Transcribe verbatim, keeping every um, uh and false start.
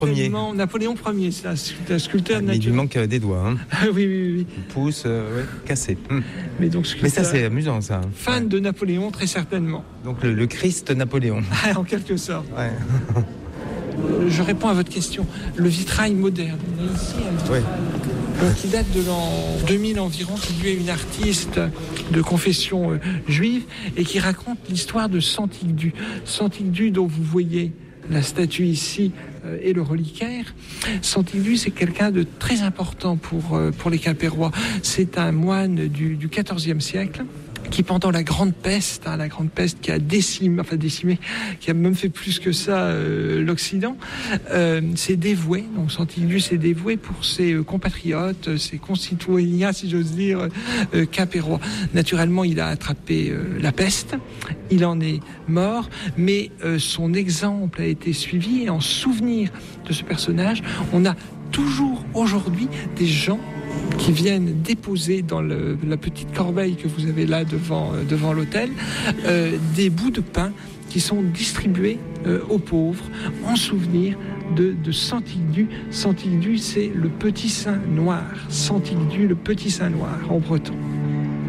Premier. Napoléon Ier, c'est un, un sculpteur ah, naturel. Mais il lui manque des doigts. Hein. oui, oui, oui. Le pouce, euh, ouais, cassé. Hum. Mais, donc, mais ça, c'est amusant, ça. Fan ouais. de Napoléon, très certainement. Donc le, le Christ Napoléon. en quelque sorte. Ouais. Je réponds à votre question. Le vitrail moderne. On a ici un vitrail ouais. donc, qui date de l'an deux mille environ, qui lui est une artiste de confession euh, juive et qui raconte l'histoire de Santigudu. Santigudu, dont vous voyez la statue ici euh, et le reliquaire. Santigudu, c'est quelqu'un de très important pour, euh, pour les Quimpérois. C'est un moine du, du quatorzième siècle qui, pendant la Grande Peste, hein, la Grande Peste qui a décimé, enfin décimé, qui a même fait plus que ça euh, l'Occident, euh, s'est dévoué. Donc Santigudu s'est dévoué pour ses euh, compatriotes, ses concitoyens, si j'ose dire, euh, quimpérois. Naturellement, il a attrapé euh, la peste, il en est mort, mais euh, son exemple a été suivi et en souvenir de ce personnage, on a toujours aujourd'hui des gens qui viennent déposer dans le, la petite corbeille que vous avez là devant, euh, devant l'hôtel euh, des bouts de pain qui sont distribués euh, aux pauvres en souvenir de, de Santigudu. Santigudu, c'est le petit saint noir. Santigudu, le petit saint noir en breton.